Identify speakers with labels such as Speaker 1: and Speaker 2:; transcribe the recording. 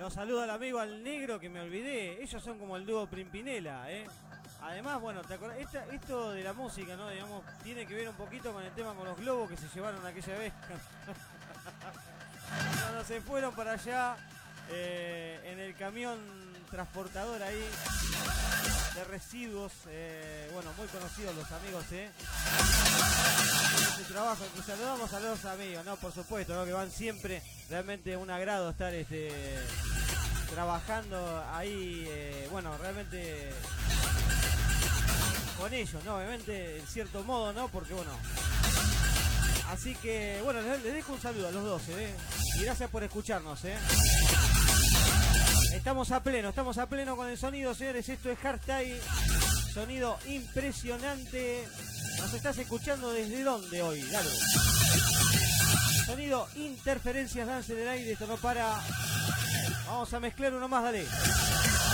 Speaker 1: Los saludo al amigo al negro que me olvidé. Ellos son como el dúo Pimpinela, ¿eh? Además, bueno, ¿te acordás? Esto de la música, ¿no? Digamos, tiene que ver un poquito con el tema con los globos que se llevaron aquella vez. Cuando se fueron para allá en el camión transportador ahí de residuos, bueno, muy conocidos los amigos, ese trabajo, que saludamos a los amigos, ¿no? Por supuesto, ¿no? Que van siempre, realmente un agrado estar trabajando ahí, bueno, realmente con ellos, ¿no? Obviamente, en cierto modo, ¿no? Porque, bueno, así que, bueno, les dejo un saludo a los dos, y gracias por escucharnos, Estamos a pleno con el sonido, señores. Esto es Hardstyle, sonido impresionante. ¿Nos estás escuchando desde dónde hoy? Dale. Sonido, interferencias, dance en el aire, esto no para. Vamos a mezclar uno más, dale.